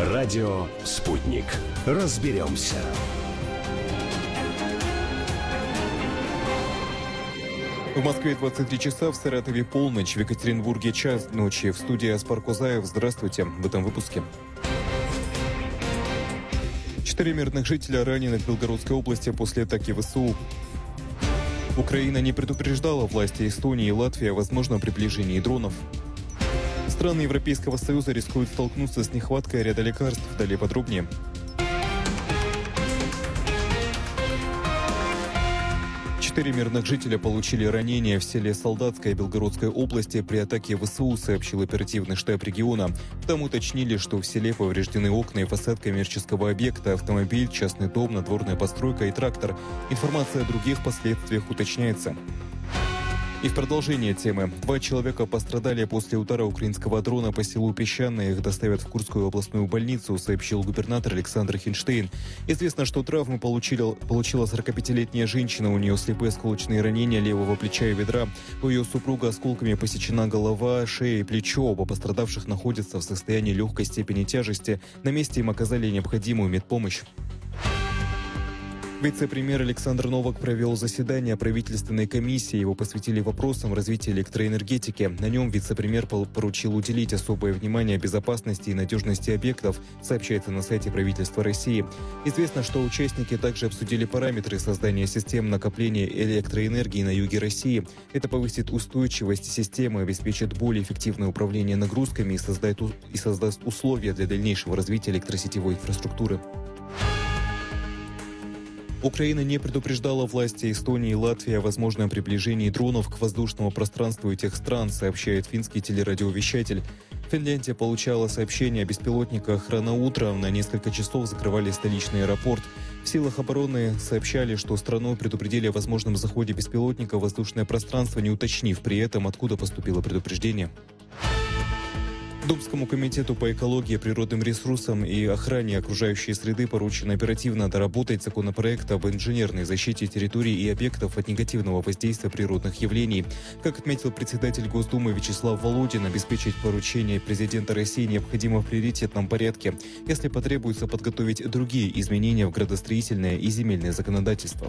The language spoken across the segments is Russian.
Радио «Спутник». Разберемся. В Москве 23 часа, в Саратове полночь, в Екатеринбурге час ночи. В студии Аспар Кузаев. Здравствуйте. В этом выпуске. 4 мирных жителя ранены в Белгородской области после атаки ВСУ. Украина не предупреждала власти Эстонии и Латвии о возможном приближении дронов. Страны Европейского Союза рискуют столкнуться с нехваткой ряда лекарств. Далее подробнее. Четыре мирных жителя получили ранения в селе Солдатское Белгородской области при атаке ВСУ, сообщил оперативный штаб региона. Там уточнили, что в селе повреждены окна и фасад коммерческого объекта, автомобиль, частный дом, надворная постройка и трактор. Информация о других последствиях уточняется. И в продолжение темы. 2 человека пострадали после удара украинского дрона по селу Песчаное. Их доставят в Курскую областную больницу, сообщил губернатор Александр Хинштейн. Известно, что травмы получила 45-летняя женщина. У нее слепые осколочные ранения левого плеча и бедра. У ее супруга осколками посечена голова, шея и плечо. Оба пострадавших находятся в состоянии легкой степени тяжести. На месте им оказали необходимую медпомощь. Вице-премьер Александр Новак провел заседание правительственной комиссии. Его посвятили вопросам развития электроэнергетики. На нем вице-премьер поручил уделить особое внимание безопасности и надежности объектов, сообщается на сайте правительства России. Известно, что участники также обсудили параметры создания систем накопления электроэнергии на юге России. Это повысит устойчивость системы, обеспечит более эффективное управление нагрузками и создаст условия для дальнейшего развития электросетевой инфраструктуры. Украина не предупреждала власти Эстонии и Латвии о возможном приближении дронов к воздушному пространству этих стран, сообщает финский телерадиовещатель. Финляндия получала сообщения о беспилотниках рано утром. На несколько часов закрывали столичный аэропорт. В силах обороны сообщали, что страну предупредили о возможном заходе беспилотника в воздушное пространство, не уточнив при этом, откуда поступило предупреждение. Думскому комитету по экологии, природным ресурсам и охране окружающей среды поручено оперативно доработать законопроект об инженерной защите территорий и объектов от негативного воздействия природных явлений. Как отметил председатель Госдумы Вячеслав Володин, обеспечить поручение президента России необходимо в приоритетном порядке, если потребуется подготовить другие изменения в градостроительное и земельное законодательство.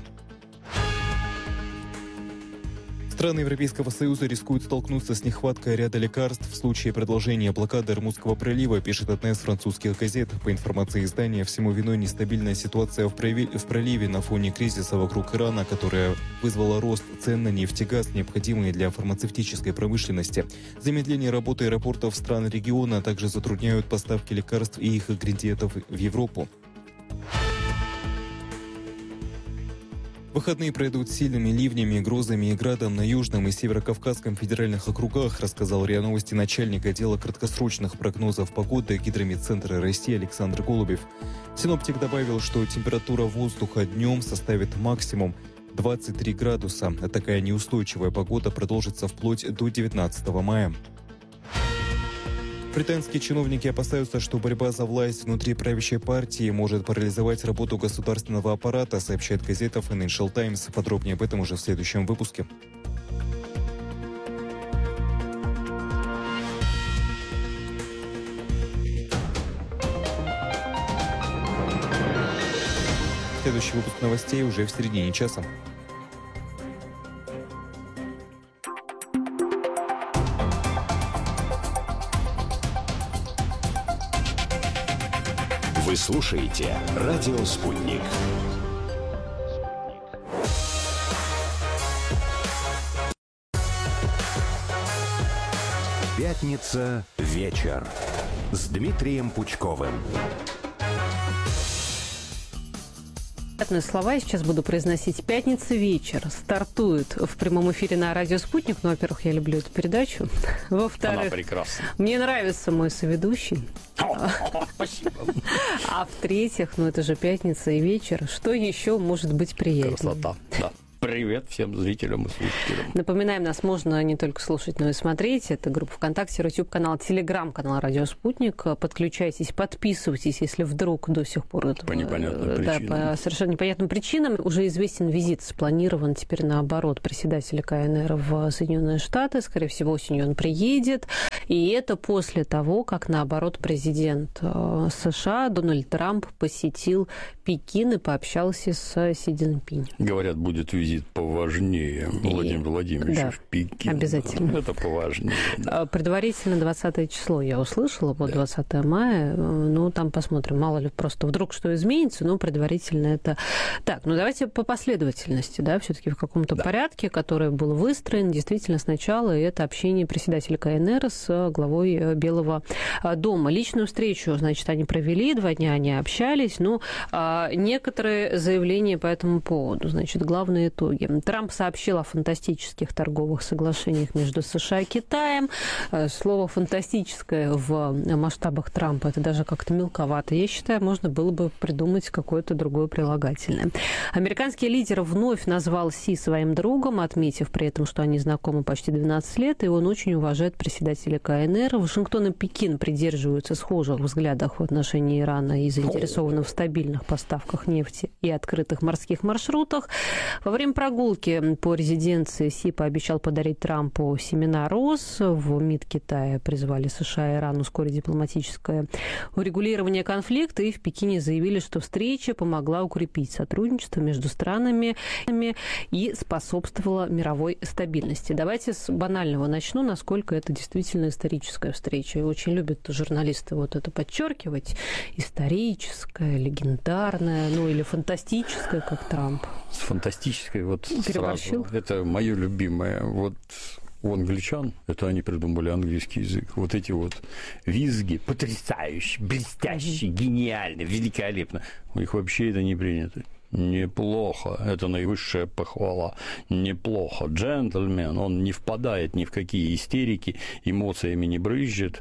Страны Европейского Союза рискуют столкнуться с нехваткой ряда лекарств в случае продолжения блокады Ормузского пролива, пишет одна из французских газет. По информации издания, всему виной нестабильная ситуация в проливе на фоне кризиса вокруг Ирана, которая вызвала рост цен на нефть и газ, необходимые для фармацевтической промышленности. Замедление работы аэропортов стран региона также затрудняют поставки лекарств и их ингредиентов в Европу. Выходные пройдут с сильными ливнями, грозами и градом на Южном и Северо-Кавказском федеральных округах, рассказал РИА Новости начальник отдела краткосрочных прогнозов погоды Гидрометцентра России Александр Голубев. Синоптик добавил, что температура воздуха днем составит максимум 23 градуса, а такая неустойчивая погода продолжится вплоть до 19 мая. Британские чиновники опасаются, что борьба за власть внутри правящей партии может парализовать работу государственного аппарата, сообщает газета Financial Times. Подробнее об этом уже в следующем выпуске. Следующий выпуск новостей уже в середине часа. Вы слушаете «Радио Спутник». Пятница. Вечер. С Дмитрием Пучковым. Приятные слова я сейчас буду произносить. «Пятница вечер» стартует в прямом эфире на радио «Спутник». Ну, во-первых, я люблю эту передачу. Во-вторых, она прекрасна. Мне нравится мой соведущий. Спасибо. А в-третьих, ну это же пятница и вечер. Что еще может быть приятнее? Красота, да. Привет всем зрителям и слушателям. Напоминаем, нас можно не только слушать, но и смотреть. Это группа ВКонтакте, YouTube-канал, Телеграм-канал «Радио Спутник». Подключайтесь, подписывайтесь, если вдруг до сих пор... По непонятным причинам. По совершенно непонятным причинам. Уже известен визит, спланирован теперь наоборот председателя КНР в Соединенные Штаты. Скорее всего, осенью он приедет. И это после того, как наоборот президент США Дональд Трамп посетил Пекин и пообщался с Си Цзиньпинем. Говорят, будет визит поважнее Владимира Владимировича в Пекин. Обязательно. Это поважнее. Да. Предварительно 20 число я услышала, вот 20 мая. Ну, там посмотрим. Мало ли, просто вдруг что изменится, но предварительно это... Так, ну давайте по последовательности, да, все-таки в каком-то порядке, который был выстроен. Действительно, сначала это общение председателя КНР с главой Белого дома. Личную встречу, значит, они провели, 2 дня они общались, но некоторые заявления по этому поводу. Значит, главные итоги. Трамп сообщил о фантастических торговых соглашениях между США и Китаем. Слово «фантастическое» в масштабах Трампа это даже как-то мелковато. Я считаю, можно было бы придумать какое-то другое прилагательное. Американский лидер вновь назвал Си своим другом, отметив при этом, что они знакомы почти 12 лет, и он очень уважает председателя КНР. Вашингтон и Пекин придерживаются схожих взглядов в отношении Ирана и заинтересованы в стабильных поставках нефти и открытых морских маршрутах. Во время прогулки по резиденции Си пообещал подарить Трампу семена роз. В МИД Китая призвали США и Иран ускорить дипломатическое урегулирование конфликта, и в Пекине заявили, что встреча помогла укрепить сотрудничество между странами и способствовала мировой стабильности. Давайте с банального начну, насколько это действительно историческая встреча. И очень любят журналисты вот это подчеркивать. Историческая, легендарная, ну или фантастическая, как Трамп. С фантастической вот Переборщил? сразу. Это мое любимое. Вот у англичан, это они придумали английский язык, вот эти вот визги, потрясающие, блестящие, гениальные, великолепно. У них вообще это не принято. Неплохо. Это наивысшая похвала. Неплохо. Джентльмен, он не впадает ни в какие истерики, эмоциями не брызжет.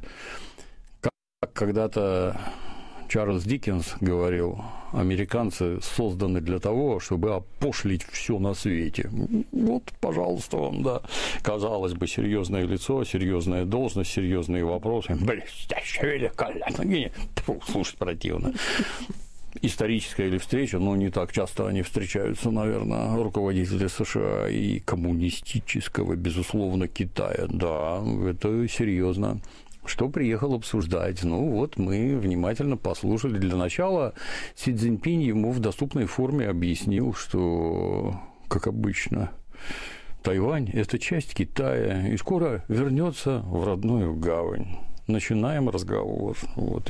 Как когда-то Чарльз Диккенс говорил, американцы созданы для того, чтобы опошлить все на свете. Вот, пожалуйста, вам, да. Казалось бы, серьезное лицо, серьезная должность, серьезные вопросы. Блестяще, великолепно. Слушать противно. Историческая или встреча, но не так часто они встречаются, наверное, руководители США и коммунистического, безусловно, Китая. Да, это серьезно. Что приехал обсуждать? Ну, вот мы внимательно послушали. Для начала Си Цзиньпинь ему в доступной форме объяснил, что, как обычно, Тайвань – это часть Китая, и скоро вернется в родную гавань. Начинаем разговор. Вот.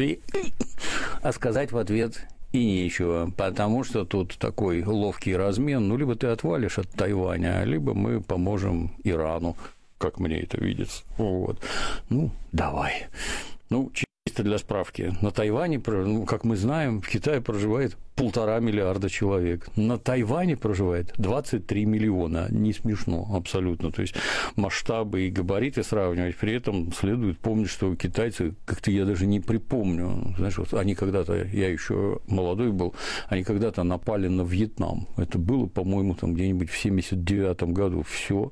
А сказать в ответ и нечего, потому что тут такой ловкий размен. Ну, либо ты отвалишь от Тайваня, либо мы поможем Ирану, как мне это видится. Вот. Ну, давай. Ну, чисто для справки. На Тайване, как мы знаем, в Китае проживает 1,5 миллиарда человек. На Тайване проживает 23 миллиона. Не смешно абсолютно. То есть масштабы и габариты сравнивать. При этом следует помнить, что китайцы, как-то я даже не припомню, знаешь, вот они когда-то, я еще молодой был, они когда-то напали на Вьетнам. Это было, по-моему, там где-нибудь в 1979 году. Все.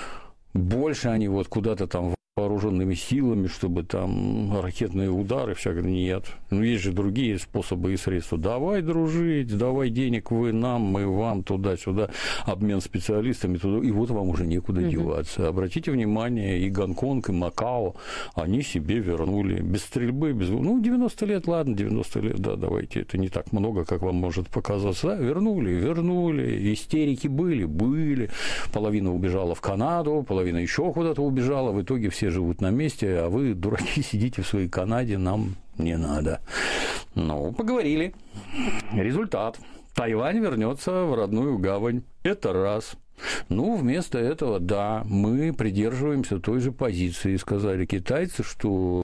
Больше они вот куда-то там вооруженными силами, чтобы там ракетные удары, всякое, нет. Ну, есть же другие способы и средства. Давай дружить, давай денег вы нам, мы вам, туда-сюда, обмен специалистами, туда, и вот вам уже некуда деваться. Обратите внимание, и Гонконг, и Макао, они себе вернули. Без стрельбы, без... Ну, 90 лет, ладно, 90 лет, да, давайте, это не так много, как вам может показаться. Да, вернули, истерики были. Половина убежала в Канаду, половина еще куда-то убежала, в итоге все живут на месте, а вы, дураки, сидите в своей Канаде, нам не надо. Ну, поговорили. Результат. Тайвань вернется в родную гавань. Это раз. Ну, вместо этого, да, мы придерживаемся той же позиции. Сказали китайцы, что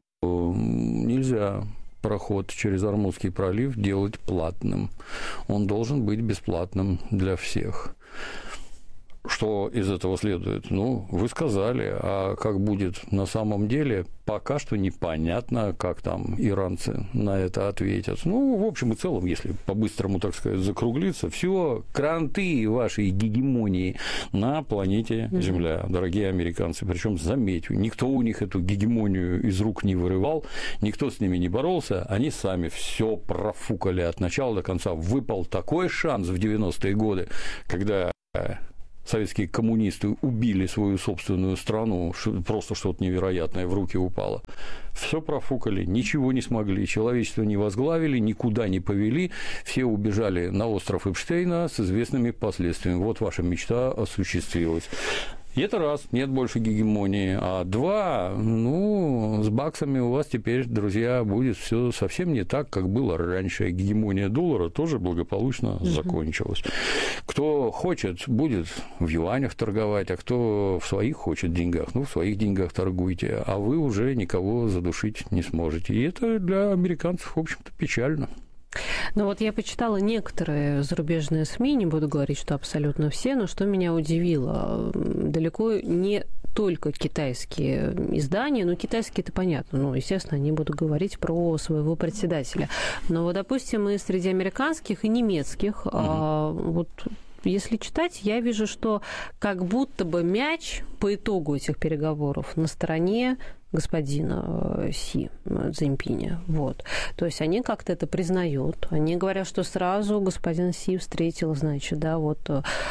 нельзя проход через Ормузский пролив делать платным. Он должен быть бесплатным для всех. что из этого следует? Ну, вы сказали, а как будет на самом деле, пока что непонятно, как там иранцы на это ответят. Ну, в общем и целом, если по-быстрому, так сказать, закруглиться, все кранты вашей гегемонии на планете Земля, дорогие американцы. Причем, заметьте, никто у них эту гегемонию из рук не вырывал, никто с ними не боролся, они сами все профукали от начала до конца. Выпал такой шанс в 90-е годы, когда советские коммунисты убили свою собственную страну, просто что-то невероятное в руки упало. Все профукали, ничего не смогли, человечество не возглавили, никуда не повели, все убежали на остров Эпштейна с известными последствиями. Вот ваша мечта осуществилась. И это раз, нет больше гегемонии. А два, ну, с баксами у вас теперь, друзья, будет все совсем не так, как было раньше. Гегемония доллара тоже благополучно закончилась. Кто хочет, будет в юанях торговать, а кто в своих хочет деньгах, ну, в своих деньгах торгуйте, а вы уже никого задушить не сможете. И это для американцев, в общем-то, печально. Ну вот я почитала некоторые зарубежные СМИ, не буду говорить, что абсолютно все, но что меня удивило, далеко не только китайские издания, ну, китайские это понятно, ну, естественно, они будут говорить про своего председателя. Но вот, допустим, и среди американских и немецких, вот если читать, я вижу, что как будто бы мяч по итогу этих переговоров на стороне господина Си Цзиньпиня. Вот. То есть они как-то это признают. Они говорят, что сразу господин Си встретил, значит, да, вот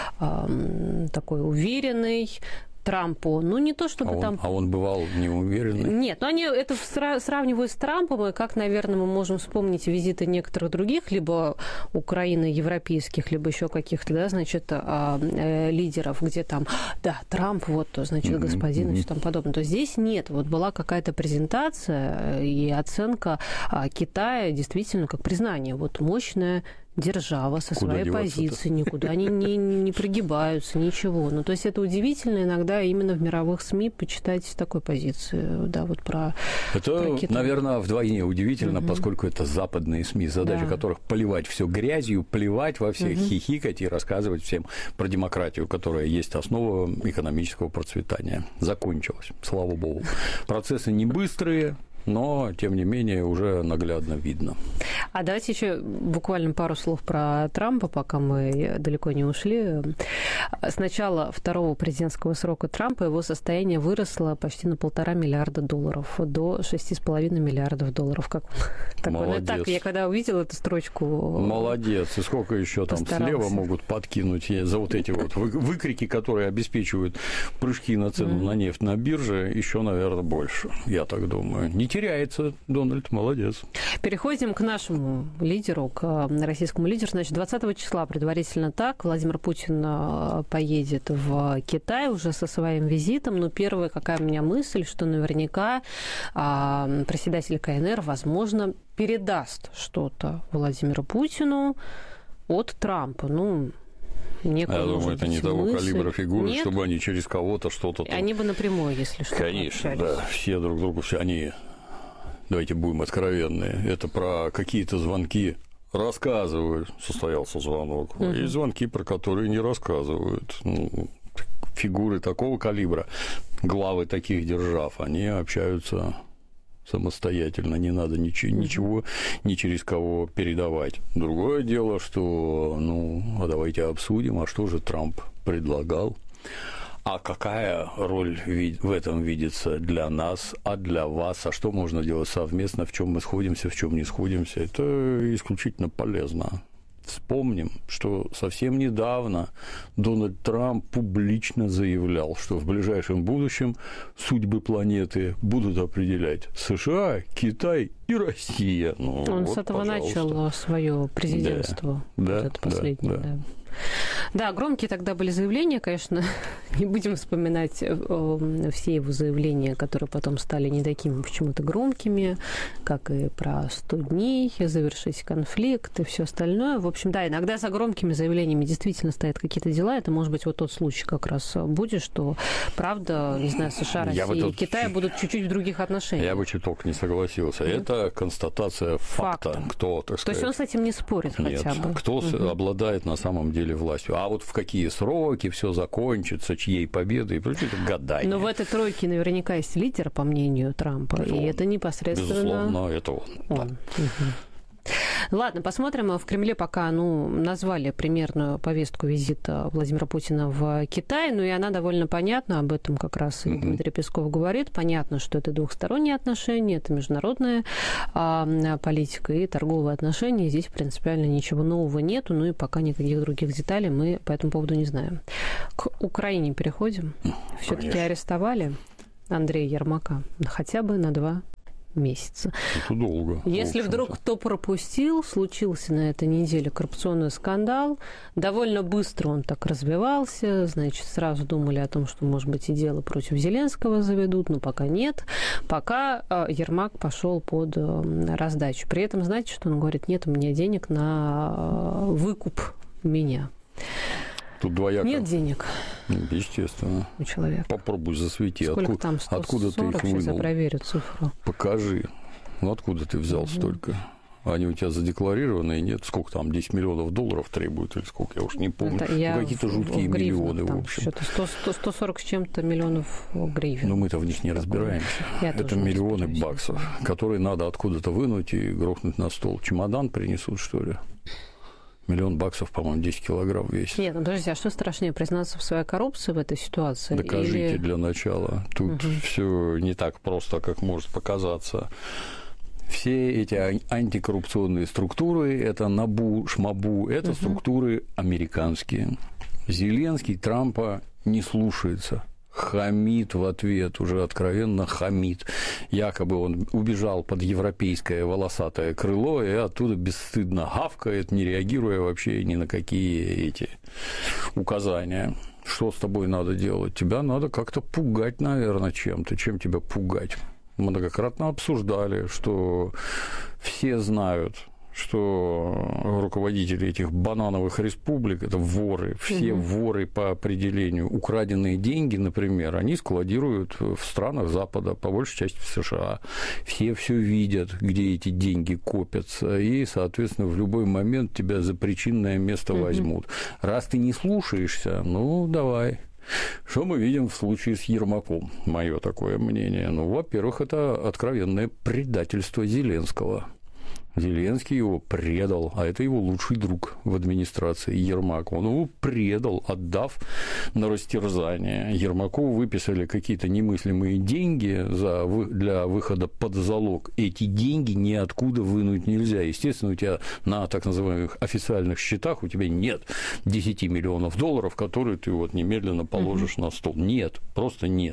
такой уверенный Трампу. Ну, не то, чтобы там... А он бывал неуверенный? Нет, но они это сравнивают с Трампом, и как, наверное, мы можем вспомнить визиты некоторых других, либо Украины, европейских, либо еще каких-то, да, значит, лидеров, где там, да, Трамп, вот, значит, господин, и все там подобное. То есть здесь нет. Вот была какая-то презентация и оценка Китая действительно как признание. Вот мощная держава со своей позицией, никуда не пригибаются, ничего. Ну, то есть это удивительно иногда именно в мировых СМИ почитать такой позиции, да, вот про Китай. Наверное, вдвойне удивительно, поскольку это западные СМИ, задача которых поливать все грязью, плевать во всех, хихикать и рассказывать всем про демократию, которая есть основа экономического процветания. Закончилось, слава богу. Процессы не быстрые, но, тем не менее, уже наглядно видно. А давайте еще буквально пару слов про Трампа, пока мы далеко не ушли. С начала второго президентского срока Трампа его состояние выросло почти на $1,5 миллиарда до $6,5 миллиардов. Как молодец. Так, я когда увидела эту строчку... Молодец. И сколько еще там слева могут подкинуть за вот эти вот выкрики, которые обеспечивают прыжки на цену на нефть на бирже, еще, наверное, больше, я так думаю. Не теряется Дональд, молодец. Переходим к нашему лидеру, к российскому лидеру. Значит, 20 числа предварительно так Владимир Путин поедет в Китай уже со своим визитом. Но первая какая у меня мысль, что наверняка председатель КНР, возможно, передаст что-то Владимиру Путину от Трампа. Ну, я думаю, это не того калибра фигуры, нет? Чтобы они через кого-то что-то... Они бы напрямую, если что. Конечно, общались. Да. Все друг другу, все они... Давайте будем откровенны. Это про какие-то звонки рассказывают. Состоялся звонок. Есть звонки, про которые не рассказывают. Ну, фигуры такого калибра, главы таких держав, они общаются самостоятельно, не надо ничего ни через кого передавать. Другое дело, что, а давайте обсудим, а что же Трамп предлагал, а какая роль в этом видится для нас, а для вас, а что можно делать совместно, в чем мы сходимся, в чем не сходимся, это исключительно полезно. Вспомним, что совсем недавно Дональд Трамп публично заявлял, что в ближайшем будущем судьбы планеты будут определять США, Китай и Россия. Он с этого начал свое президентство. Да, это последнее, да. Да, громкие тогда были заявления, конечно, не будем вспоминать все его заявления, которые потом стали не такими почему-то громкими, как и про 100 дней, завершить конфликт и все остальное. В общем, да, иногда за громкими заявлениями действительно стоят какие-то дела. Это, может быть, вот тот случай как раз будет, что, правда, не знаю, США, Россия и Китай будут чуть-чуть в других отношениях. Я бы чуток не согласился. Это констатация факта. Кто, так сказать... То есть он с этим не спорит хотя бы? Кто обладает на самом деле овладели властью. А вот в какие сроки все закончится, чьей победой и прочее, это гадание. Но в этой тройке наверняка есть лидер, по мнению Трампа, Это и он. это непосредственно... Безусловно, это он. Да. Ладно, посмотрим. В Кремле пока назвали примерную повестку визита Владимира Путина в Китай, и она довольно понятна, об этом как раз и Дмитрий Песков говорит. Понятно, что это двухсторонние отношения, это международная политика и торговые отношения. Здесь принципиально ничего нового нету, и пока никаких других деталей мы по этому поводу не знаем. К Украине переходим. Все-таки арестовали Андрея Ермака хотя бы на 2 месяца. Это долго. Если вдруг кто пропустил, случился на этой неделе коррупционный скандал. Довольно быстро он так развивался. Значит, сразу думали о том, что, может быть, и дело против Зеленского заведут, но пока нет. Пока Ермак пошел под раздачу. При этом, знаете, что он говорит? Нет у меня денег на выкуп меня. Тут двояко. Нет денег. Естественно. У человека. Попробуй засвети. Сколько там? 140? Откуда ты их Сейчас я вынул? проверю цифру. Покажи. Откуда ты взял столько? Они у тебя задекларированы, нет? Сколько там, 10 миллионов долларов требуют или сколько? Я уж не помню. Какие-то жуткие миллионы, в общем. Что-то 140 с чем-то миллионов гривен. Но мы-то в них не разбираемся. Это миллионы баксов, которые надо откуда-то вынуть и грохнуть на стол. Чемодан принесут, что ли? $1 000 000, по-моему, 10 килограмм весит. Нет, подождите, а что страшнее, признаться в своей коррупции в этой ситуации? Докажите для начала. Тут все не так просто, как может показаться. Все эти антикоррупционные структуры, это НАБУ, ШМАБУ, это структуры американские. Зеленский Трампа не слушается. Хамит в ответ, уже откровенно хамит. Якобы он убежал под европейское волосатое крыло и оттуда бесстыдно гавкает, не реагируя вообще ни на какие эти указания. Что с тобой надо делать? Тебя надо как-то пугать, наверное, чем-то. Чем тебя пугать? Мы многократно обсуждали, что все знают, что руководители этих банановых республик – это воры, все воры по определению. Украденные деньги, например, они складируют в странах Запада, по большей части в США. Все видят, где эти деньги копятся, и, соответственно, в любой момент тебя за причинное место возьмут. Раз ты не слушаешься, ну, давай. Что мы видим в случае с Ермаком? Мое такое мнение. Ну, во-первых, это откровенное предательство Зеленского. Зеленский его предал, а это его лучший друг в администрации Ермак. Он его предал, отдав на растерзание. Ермаку выписали какие-то немыслимые деньги для выхода под залог. Эти деньги ниоткуда вынуть нельзя. Естественно, у тебя на так называемых официальных счетах у тебя нет 10 миллионов долларов, которые ты вот немедленно положишь на стол. Нет, просто нет.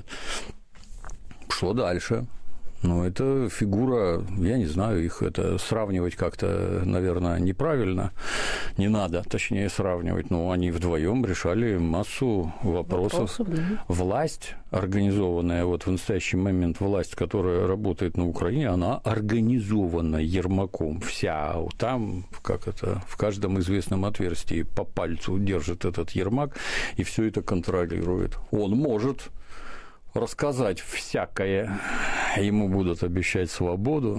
Что дальше? Ну, это фигура, я не знаю, их это сравнивать как-то, наверное, неправильно. Не надо, точнее, сравнивать. Но они вдвоем решали массу вопросов. Да. Власть организованная, вот в настоящий момент власть, которая работает на Украине, она организована Ермаком. Вся там, как это, в каждом известном отверстии по пальцу держит этот Ермак и все это контролирует. Он может рассказать всякое, ему будут обещать свободу.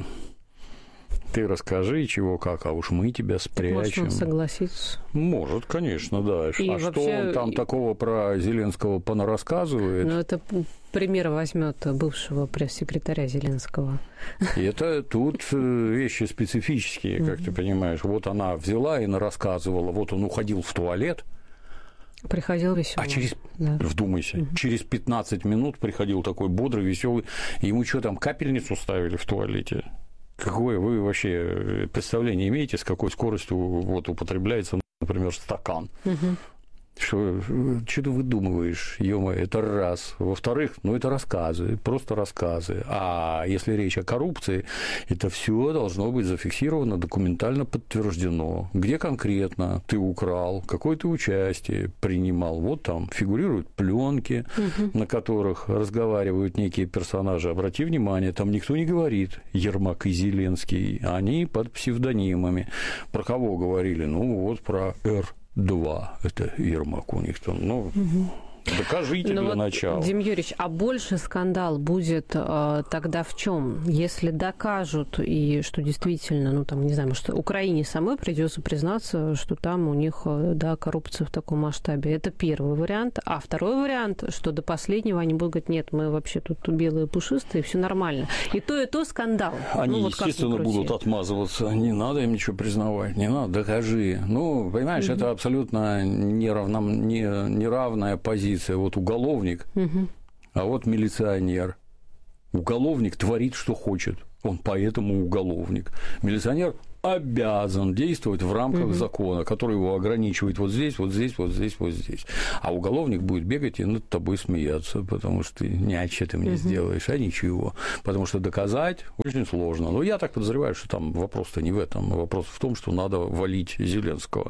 Ты расскажи, чего как, а уж мы тебя спрячем. Может, он согласится? Может, конечно, да. И а вообще... что он там такого про Зеленского понарассказывает? Ну, это пример возьмет бывшего пресс-секретаря Зеленского. И это тут вещи специфические, как ты понимаешь. Вот она взяла и нарассказывала, вот он уходил в туалет, приходил веселый. Вдумайся, через 15 минут приходил такой бодрый, веселый. Ему что там, капельницу ставили в туалете? Какое вы вообще представление имеете, с какой скоростью вот употребляется, например, стакан? Что ты выдумываешь, ё-моё, это раз. Во-вторых, это рассказы, просто рассказы. А если речь о коррупции, это все должно быть зафиксировано, документально подтверждено. Где конкретно ты украл, какое ты участие принимал. Вот там фигурируют пленки, на которых разговаривают некие персонажи. Обрати внимание, там никто не говорит Ермак и Зеленский. Они под псевдонимами. Про кого говорили? Ну, вот про Р. 2, это Ермак у них там, Докажите для начала. Дим Юрьевич, а больше скандал будет тогда в чем? Если докажут, и что действительно, ну там, не знаю, может, Украине самой придется признаться, что там у них, да, коррупция в таком масштабе. Это первый вариант. А второй вариант, что до последнего они будут говорить, нет, мы вообще тут белые пушистые, все нормально. И то скандал. Они, естественно, будут отмазываться. Не надо им ничего признавать, не надо, докажи. Ну, понимаешь, это абсолютно неравная позиция. Вот уголовник, а вот милиционер. Уголовник творит, что хочет. Он поэтому уголовник. Милиционер обязан действовать в рамках закона, который его ограничивает вот здесь, вот здесь, вот здесь, вот здесь. А уголовник будет бегать и над тобой смеяться, потому что ты ничего ты мне сделаешь, а ничего. Потому что доказать очень сложно. Но я так подозреваю, что там вопрос-то не в этом. Вопрос в том, что надо валить Зеленского.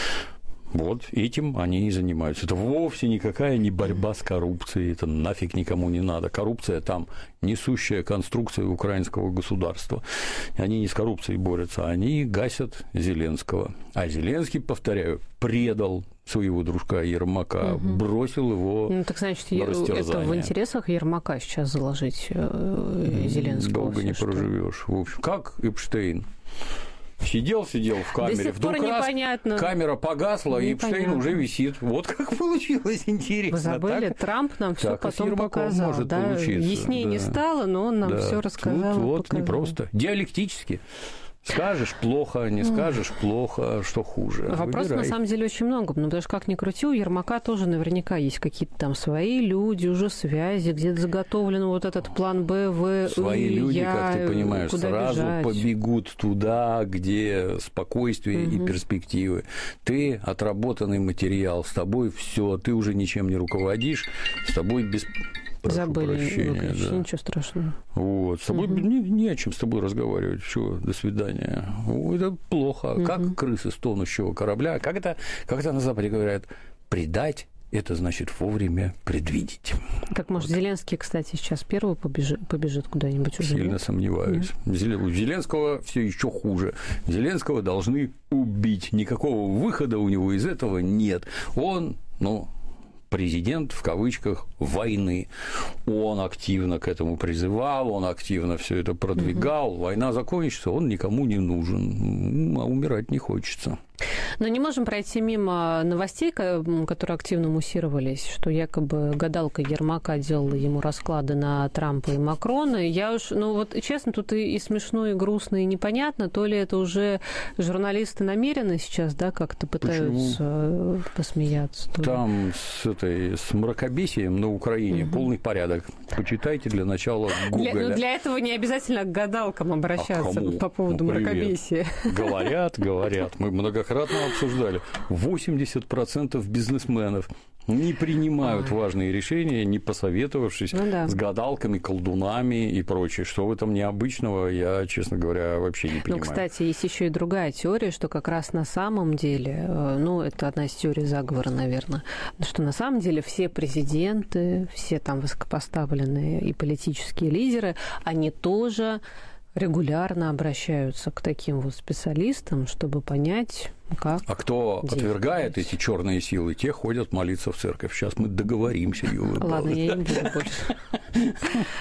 Вот этим они и занимаются. Это вовсе никакая не борьба с коррупцией, это нафиг никому не надо. Коррупция там несущая конструкция украинского государства. Они не с коррупцией борются, они гасят Зеленского. А Зеленский, повторяю, предал своего дружка Ермака, бросил его так значит, на растерзание. Это в интересах Ермака сейчас заложить Зеленского. Долго не проживешь. В общем, как Эпштейн. Сидел в камере, до сих пор вдруг раз непонятно. Камера погасла, и Эпштейн уже висит. Вот как получилось, интересно. Вы забыли, так? Трамп нам все потом показал. Может да? Яснее не стало, но он нам все рассказал. Тут вот непросто. Диалектически. Скажешь плохо, не скажешь плохо, что хуже. Вопросов на самом деле очень много, потому что как ни крути, у Ермака тоже наверняка есть какие-то там свои люди, уже связи, где-то заготовлен вот этот план Б, В, свои люди, как ты понимаешь, сразу бежать? Побегут туда, где спокойствие и перспективы. Ты отработанный материал, с тобой все, ты уже ничем не руководишь, с тобой без... Забыли выключить, да. Ничего страшного. Вот. С тобой не о чем с тобой разговаривать. Все, до свидания. Это плохо. Как крысы с тонущего корабля. Как это на Западе говорят? Предать – это значит вовремя предвидеть. Так, может, Зеленский, кстати, сейчас первый побежит куда-нибудь уже? Сильно сомневаюсь. У Зеленского все еще хуже. Зеленского должны убить. Никакого выхода у него из этого нет. Он, президент, в кавычках, войны. Он активно к этому призывал, он активно все это продвигал. Война закончится, он никому не нужен, а умирать не хочется. Но не можем пройти мимо новостей, которые активно муссировались, что якобы гадалка Ермака делала ему расклады на Трампа и Макрона. Я уж, честно, тут и смешно, и грустно, и непонятно, то ли это уже журналисты намеренно сейчас, да, как-то пытаются посмеяться. Там с мракобесием на Украине полный порядок. Почитайте для начала Google. Для этого не обязательно к гадалкам обращаться по поводу мракобесия. Говорят. Мы многократно обсуждали. 80% бизнесменов не принимают важные решения, не посоветовавшись с гадалками, колдунами и прочее. Что в этом необычного, я, честно говоря, вообще не понимаю. Кстати, есть еще и другая теория, что как раз на самом деле, это одна из теорий заговора, наверное, что на самом деле все президенты, все там высокопоставленные и политические лидеры, они тоже регулярно обращаются к таким вот специалистам, чтобы понять, как. А кто отвергает эти черные силы, те ходят молиться в церковь. Сейчас мы договоримся, Юля. Ладно, я не буду больше.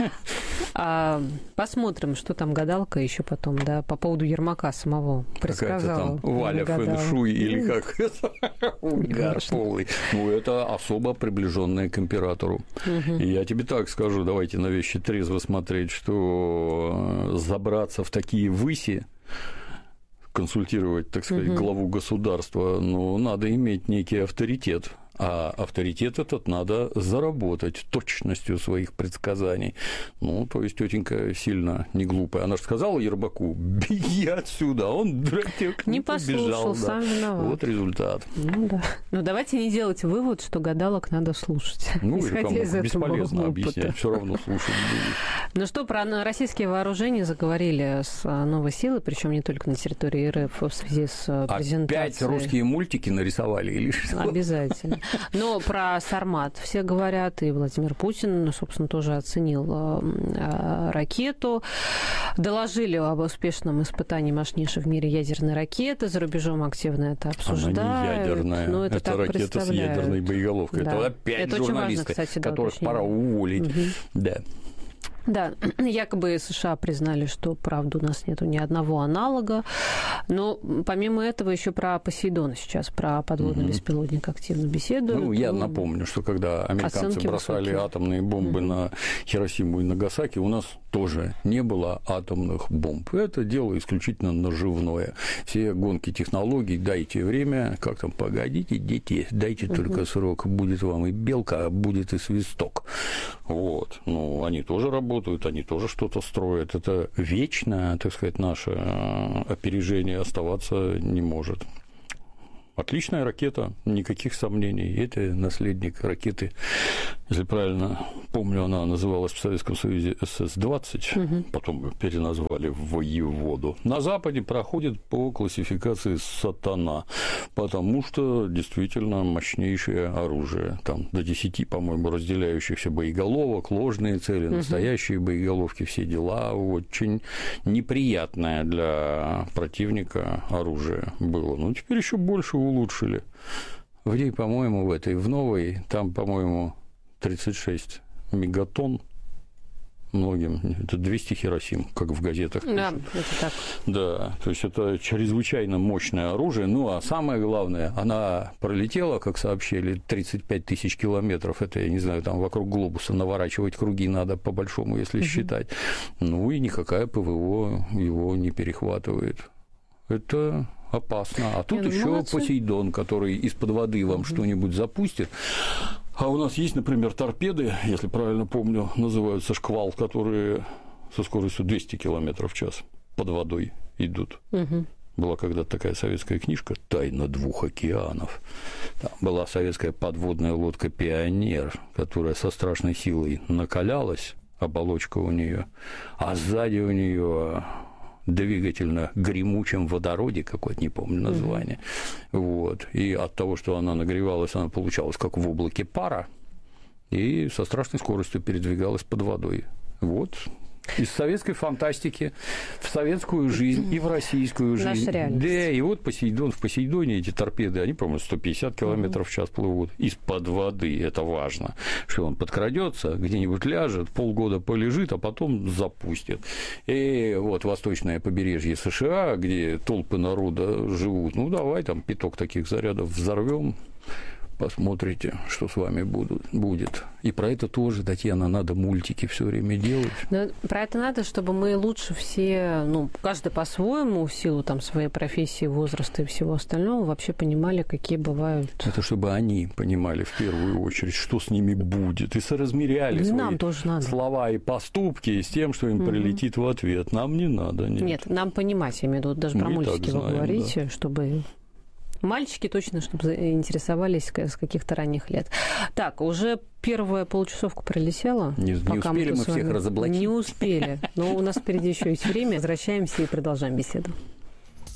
Посмотрим, что там гадалка еще потом, да, по поводу Ермака самого предсказала. Какая-то там Валя фэн-шуй или как это? Угар полный. Это особо приближенная к императору. И я тебе так скажу, давайте на вещи трезво смотреть, что забраться в такие выси, консультировать, так сказать, главу государства, надо иметь некий авторитет. А авторитет этот надо заработать точностью своих предсказаний. То есть тетенька сильно не глупая. Она же сказала Ермаку: беги отсюда, он дурачок, не послушал, сам виноват. Вот результат. Да. Давайте не делать вывод, что гадалок надо слушать. Исходя из этого бесполезно объяснять, все равно слушать будут. Что про российские вооружения заговорили с новой силой, причем не только на территории РФ в связи с презентацией. Опять русские мультики нарисовали или что? Обязательно. Но про «Сармат» все говорят, и Владимир Путин, собственно, тоже оценил ракету. Доложили об успешном испытании мощнейшей в мире ядерной ракеты. За рубежом активно это обсуждают. Она не ядерная. Но это ракета с ядерной боеголовкой. Да. Это опять это журналисты, важно, кстати, которых уточнение. пора уволить. Угу. Да. Да, якобы США признали, что, правда, у нас нету ни одного аналога. Но помимо этого еще про «Посейдон» сейчас, про подводный беспилотник активно беседуют. Ну, я напомню, что когда американцы бросали атомные бомбы на Хиросиму и Нагасаки, у нас тоже не было атомных бомб. Это дело исключительно наживное. Все гонки технологий, дайте время, как там, погодите, дети, дайте только срок, будет вам и белка, а будет и свисток. Вот. Ну, они тоже работают, они тоже что-то строят. Это вечно, так сказать, наше опережение оставаться не может. Отличная ракета, никаких сомнений. Это наследник ракеты, если правильно помню, она называлась в Советском Союзе СС-20, потом переназвали в «Воеводу». На Западе проходит по классификации «Сатана», потому что действительно мощнейшее оружие. Там до 10, по-моему, разделяющихся боеголовок, ложные цели, настоящие боеголовки, все дела. Очень неприятное для противника оружие было. Ну, теперь еще больше улучшили. В ней, по-моему, в новой, там, по-моему, 36 мегатонн. Многим это 200 Хиросим, как в газетах пишут. Да, это так. Да, то есть это чрезвычайно мощное оружие. Ну, а самое главное, она пролетела, как сообщили, 35 тысяч километров. Это, я не знаю, там вокруг глобуса наворачивать круги надо, по-большому, если считать. Ну, и никакая ПВО его не перехватывает. Это опасно. А тут еще «Посейдон», который из-под воды вам что-нибудь запустит. А у нас есть, например, торпеды, если правильно помню, называются «Шквал», которые со скоростью 200 км в час под водой идут. Была когда-то такая советская книжка «Тайна двух океанов». Там была советская подводная лодка «Пионер», которая со страшной силой накалялась, оболочка у нее, а сзади у нее двигатель на гремучем водороде, какое-то не помню название. Вот. И от того, что она нагревалась, она получалась как в облаке пара, и со страшной скоростью передвигалась под водой. Вот. Из советской фантастики в советскую жизнь и в российскую жизнь. Наша реальность. Да, и вот «Посейдон». В «Посейдоне» эти торпеды, они, по-моему, 150 км в час плывут из-под воды. Это важно, что он подкрадется, где-нибудь ляжет, полгода полежит, а потом запустит. И вот восточное побережье США, где толпы народа живут, ну, давай там пяток таких зарядов взорвем. Посмотрите, что с вами будет. И про это тоже, Татьяна, надо мультики все время делать. Но про это надо, чтобы мы лучше все, ну, каждый по-своему, в силу там своей профессии, возраста и всего остального, вообще понимали, какие бывают... Это чтобы они понимали в первую очередь, что с ними будет, и соразмеряли свои слова и поступки с тем, что им прилетит в ответ. Нам не надо. Нет, нам понимать, я имею в виду, даже про мультики вы говорите, чтобы... Мальчики точно, чтобы заинтересовались с каких-то ранних лет. Так, уже первая получасовка пролетела. Не успели мы всех разоблачить. Не успели. Но у нас впереди еще есть время. Возвращаемся и продолжаем беседу.